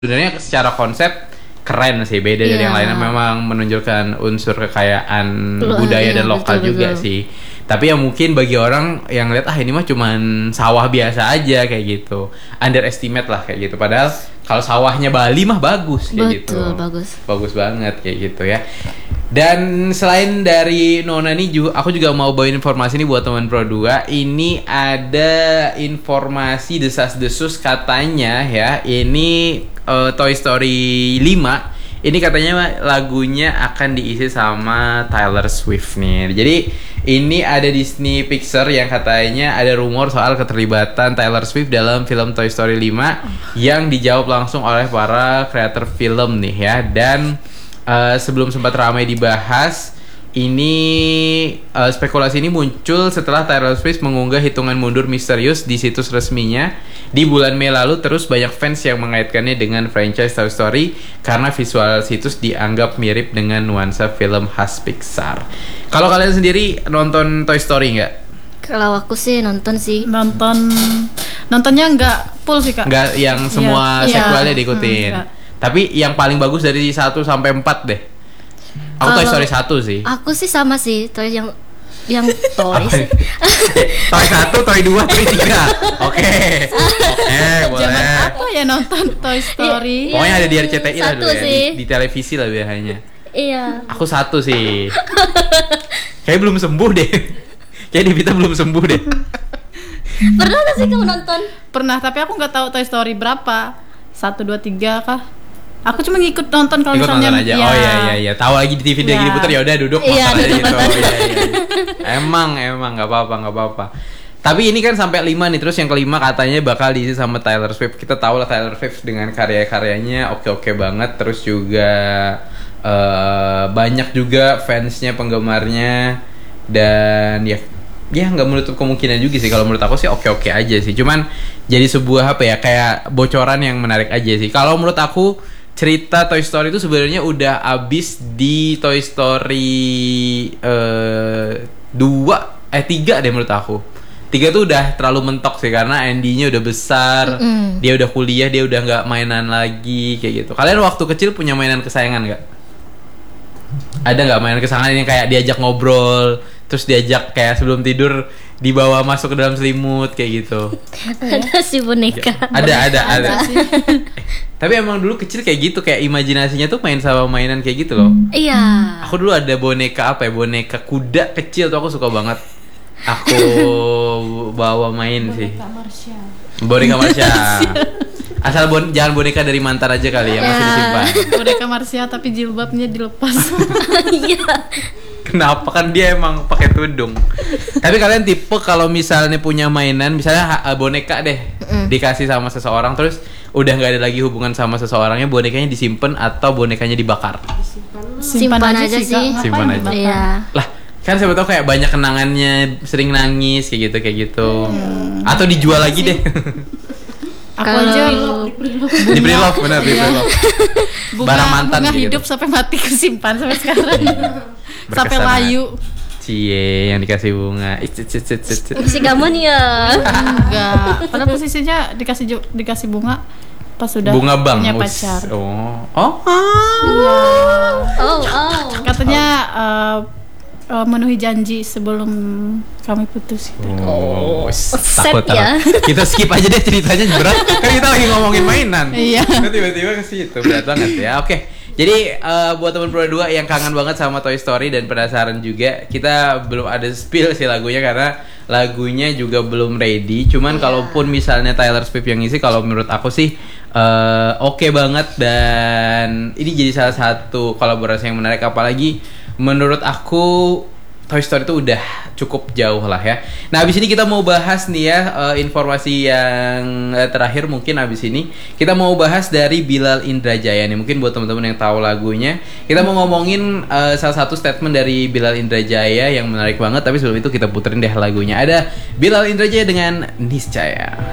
sebenarnya secara konsep keren sih, beda dari yang lainnya, memang menunjukkan unsur kekayaan budaya dan lokal betul, juga sih. Tapi ya mungkin bagi orang yang lihat ini mah cuman sawah biasa aja kayak gitu, underestimate lah kayak gitu. Padahal kalau sawahnya Bali mah bagus kayak gitu. Bagus banget kayak gitu ya. Dan selain dari Nona nih juga, aku juga mau bawain informasi nih buat teman Pro 2. Ini ada informasi desas-desus katanya ya. Ini Toy Story 5 ini katanya lagunya akan diisi sama Taylor Swift nih. Jadi ini ada Disney Pixar yang katanya ada rumor soal keterlibatan Taylor Swift dalam film Toy Story 5 yang dijawab langsung oleh para kreator film nih ya. Dan sebelum sempat ramai dibahas, ini spekulasi ini muncul setelah Taylor Swift mengunggah hitungan mundur misterius di situs resminya di bulan Mei lalu. Terus banyak fans yang mengaitkannya dengan franchise Toy Story karena visual situs dianggap mirip dengan nuansa film khas Pixar. Kalau kalian sendiri nonton Toy Story nggak? Kalau aku sih nonton sih. Nontonnya nggak full sih Kak. Nggak yang semua sequelnya diikutin. Tapi yang paling bagus dari 1 sampai 4 deh. Aku Toy Story 1 sih. Aku sih sama sih, Toy yang Toy. Toy 1, Toy 2, Toy 3. Oke, boleh. Zaman apa ya nonton Toy Story? Pokoknya ada di RCTI lah dulu ya, di televisi lah biasanya. Iya. Aku 1 sih. Kayaknya belum sembuh deh. Kayak Devita belum sembuh deh. Pernah gak sih kamu nonton? Pernah, tapi aku nggak tahu Toy Story berapa. 1, 2, 3 kah? Aku cuma ngikut nonton kalau misalnya nonton aja. Ya. Oh iya. Tahu lagi di TV lagi diputar, ya udah duduk nonton aja gitu. Iya. Emang enggak apa-apa. Tapi ini kan sampai 5 nih, terus yang kelima katanya bakal diisi sama Taylor Swift. Kita tahu lah Taylor Swift dengan karya-karyanya oke banget, terus juga banyak juga fansnya, penggemarnya, dan ya nggak menutup kemungkinan juga sih. Kalau menurut aku sih oke aja sih. Cuman jadi sebuah kayak bocoran yang menarik aja sih. Kalau menurut aku cerita Toy Story itu sebenarnya udah abis di Toy Story 3 deh menurut aku. 3 tuh udah terlalu mentok sih karena Andy-nya udah besar, dia udah kuliah, dia udah nggak mainan lagi kayak gitu. Kalian waktu kecil punya mainan kesayangan nggak? Ada nggak mainan kesayangan yang kayak diajak ngobrol, terus diajak kayak sebelum tidur dibawa masuk ke dalam selimut kayak gitu? Ada sih boneka. Ada. Tapi emang dulu kecil kayak gitu, kayak imajinasinya tuh main sama mainan kayak gitu loh. Iya. Aku dulu ada boneka boneka kuda kecil tuh aku suka banget. Aku bawa main sih. Boneka Marsha. Asal jangan boneka dari mantan aja kali ya, masih disimpan. Boneka Marsha tapi jilbabnya dilepas. Iya. Kenapa, kan dia emang pakai tudung. Tapi kalian tipe kalau misalnya punya mainan, misalnya boneka deh, dikasih sama seseorang terus udah nggak ada lagi hubungan sama seseorangnya, bonekanya disimpan atau bonekanya dibakar? Simpan aja sih. Simpan aja. Iya. Lah, kan siapa tahu kayak banyak kenangannya, sering nangis kayak gitu. Atau dijual lagi deh. Aku aja di pre-love, benar, di pre-love. Barang mantan bunga gitu. Hidup sampai mati kesimpan sampai sekarang. Sampai layu. Cie, yang dikasih bunga. Si Gamon ya. Enggak. Pada posisinya dikasih bunga pas sudah bunga bang punya pacar. Iya. Katanya memenuhi janji sebelum kami putus. Takut ya. Kita skip aja deh ceritanya, berat. Kan kita lagi ngomongin mainan. Iya. Tiba-tiba ke situ, berat banget ya. Oke. Jadi buat teman Pro 2 yang kangen banget sama Toy Story dan penasaran juga, kita belum ada spill sih lagunya karena lagunya juga belum ready. Cuman kalaupun misalnya Taylor Swift yang ngisi, kalau menurut aku sih oke banget, dan ini jadi salah satu kolaborasi yang menarik. Apalagi menurut aku Toy Story itu udah cukup jauh lah ya. Nah, abis ini kita mau bahas nih ya, informasi yang terakhir mungkin abis ini kita mau bahas dari Bilal Indrajaya nih. Mungkin buat teman-teman yang tahu lagunya, kita mau ngomongin salah satu statement dari Bilal Indrajaya yang menarik banget. Tapi sebelum itu kita puterin deh lagunya. Ada Bilal Indrajaya dengan Niscaya.